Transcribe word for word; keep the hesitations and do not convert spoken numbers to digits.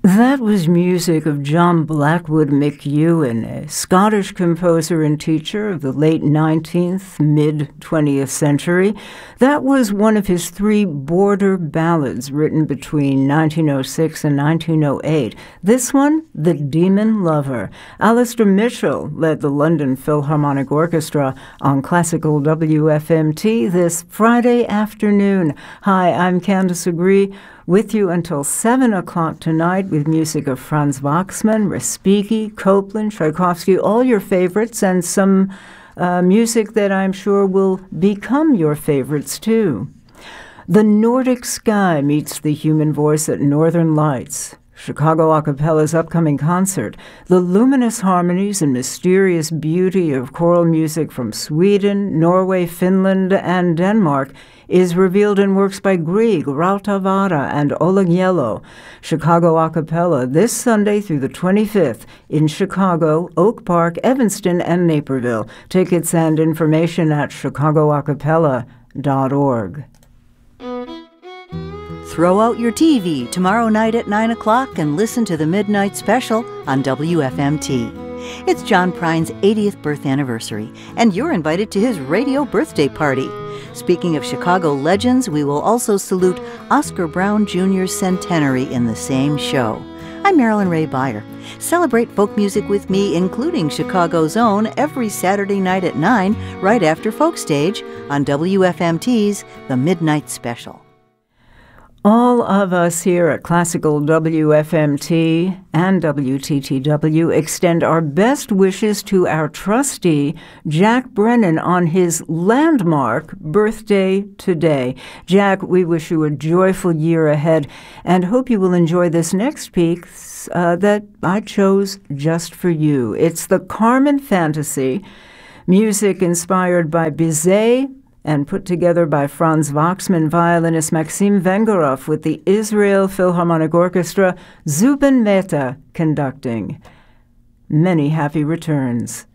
That was music of John Blackwood McEwen, a Scottish composer and teacher of the late nineteenth, mid-twentieth century. That was one of his three border ballads written between nineteen oh six and nineteen oh eight. This one, The Demon Lover. Alistair Mitchell led the London Philharmonic Orchestra on Classical W F M T this Friday afternoon. Hi, I'm Candice Agree, with you until seven o'clock tonight with music of Franz Waxman, Respighi, Copland, Tchaikovsky, all your favorites, and some uh, music that I'm sure will become your favorites too. The Nordic Sky meets the human voice at Northern Lights, Chicago a cappella's upcoming concert. The luminous harmonies and mysterious beauty of choral music from Sweden, Norway, Finland, and Denmark is revealed in works by Grieg, Rautavaara, and Oleg Yellow. Chicago a cappella this Sunday through the twenty-fifth in Chicago, Oak Park, Evanston, and Naperville. Tickets and information at chicago a cappella dot org. Throw out your T V tomorrow night at nine o'clock and listen to the Midnight Special on W F M T. It's John Prine's eightieth birth anniversary, and you're invited to his radio birthday party. Speaking of Chicago legends, we will also salute Oscar Brown Junior's centenary in the same show. I'm Marilyn Ray Beyer. Celebrate folk music with me, including Chicago's own, every Saturday night at nine, right after Folk Stage, on W F M T's The Midnight Special. All of us here at Classical W F M T and W T T W extend our best wishes to our trustee, Jack Brennan, on his landmark birthday today. Jack, we wish you a joyful year ahead and hope you will enjoy this next piece uh, that I chose just for you. It's the Carmen Fantasy, music inspired by Bizet, and put together by Franz Waxman violinist Maxim Vengerov with the Israel Philharmonic Orchestra, Zubin Mehta conducting. Many happy returns.